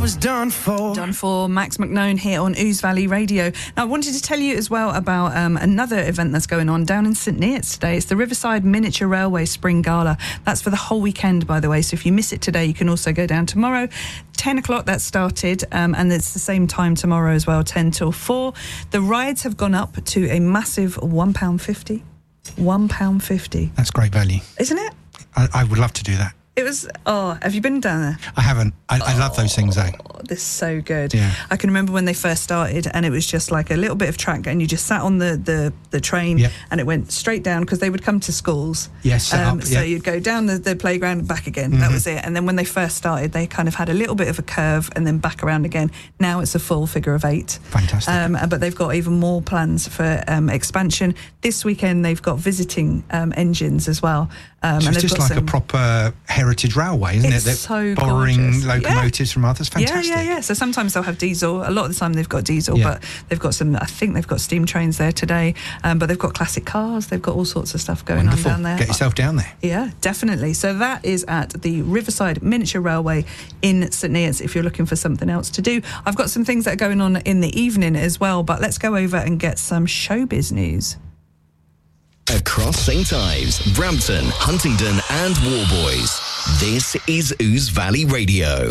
was done for. Done for. Max McKnone here on Ouse Valley Radio. Now, I wanted to tell you as well about another event that's going on down in St Neots today. It's the Riverside Miniature Railway Spring Gala. That's for the whole weekend, by the way. So if you miss it today, you can also go down tomorrow. 10 o'clock that started, and it's the same time tomorrow as well, 10 till 4. The rides have gone up to a massive £1.50. £1.50. That's great value. Isn't it? I would love to do that. It was, have you been down there? I haven't. I love those things, though. This is so good. Yeah. I can remember when they first started, and it was just like a little bit of track, and you just sat on the train, Yep. and it went straight down, because they would come to schools. Yes, So you'd go down the playground and back again. That was it. And then when they first started, they kind of had a little bit of a curve and then back around again. Now it's a full figure of 8. Fantastic. But they've got even more plans for expansion. This weekend, they've got visiting engines as well. So and it's they've just got like a proper heritage railway, isn't It's it? They're so borrowing gorgeous. locomotives from others. Fantastic. Yeah. So sometimes they'll have diesel. A lot of the time they've got diesel, Yeah. but they've got I think they've got steam trains there today. But they've got classic cars. They've got all sorts of stuff going Wonderful. on down there. Get yourself down there. Yeah, definitely. So that is at the Riverside Miniature Railway in St Neots if you're looking for something else to do. I've got some things that are going on in the evening as well, but let's go over and get some showbiz news. Across St Ives, Brampton, Huntingdon and Warboys, this is Ouse Valley Radio.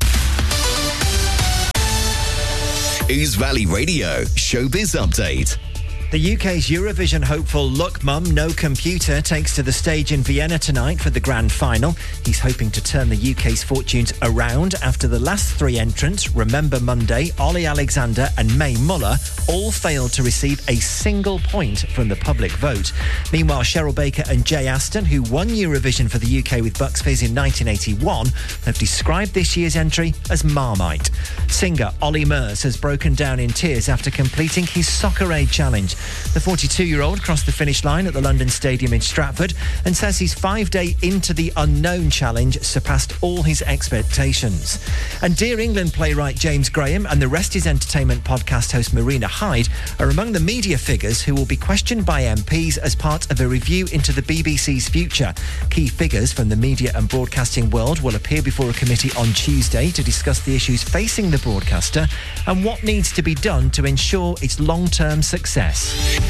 Ouse Valley Radio Showbiz Update. The UK's Eurovision hopeful Look Mum No Computer takes to the stage in Vienna tonight for the grand final. He's hoping to turn the UK's fortunes around after the last 3 entrants, Remember Monday, Ollie Alexander and Mae Muller, all failed to receive a single point from the public vote. Meanwhile, Cheryl Baker and Jay Aston, who won Eurovision for the UK with Bucks Fizz in 1981, have described this year's entry as Marmite. Singer Ollie Murs has broken down in tears after completing his Soccer Aid challenge. The 42-year-old crossed the finish line at the London Stadium in Stratford and says his 5-day Into the Unknown challenge surpassed all his expectations. And Dear England playwright James Graham and the Rest is Entertainment podcast host Marina Hyde are among the media figures who will be questioned by MPs as part of a review into the BBC's future. Key figures from the media and broadcasting world will appear before a committee on Tuesday to discuss the issues facing the broadcaster and what needs to be done to ensure its long-term success.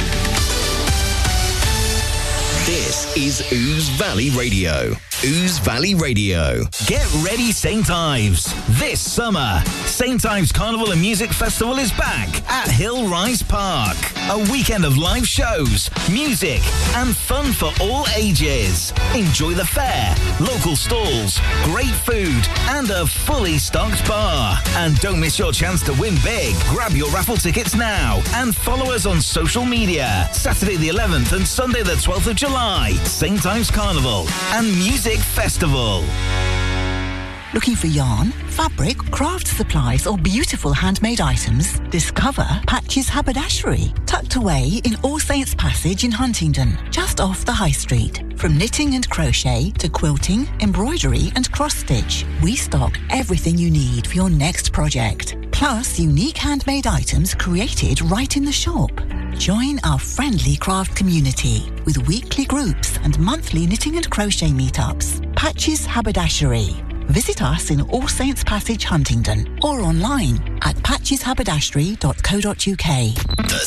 This is Ouse Valley Radio. Ouse Valley Radio. Get ready, St Ives. This summer, St Ives Carnival and Music Festival is back at Hill Rise Park. A weekend of live shows, music, and fun for all ages. Enjoy the fair, local stalls, great food, and a fully stocked bar. And don't miss your chance to win big. Grab your raffle tickets now and follow us on social media. Saturday the 11th and Sunday the 12th of July, St Ives Carnival and Music Festival. Looking for yarn, fabric, craft supplies or beautiful handmade items? Discover Patches Haberdashery, tucked away in All Saints Passage in Huntingdon, just off the High Street. From knitting and crochet to quilting, embroidery and cross-stitch, we stock everything you need for your next project. Plus unique handmade items created right in the shop. Join our friendly craft community with weekly groups and monthly knitting and crochet meetups. Patches Haberdashery. Visit us in All Saints Passage, Huntingdon, or online at patcheshaberdashery.co.uk.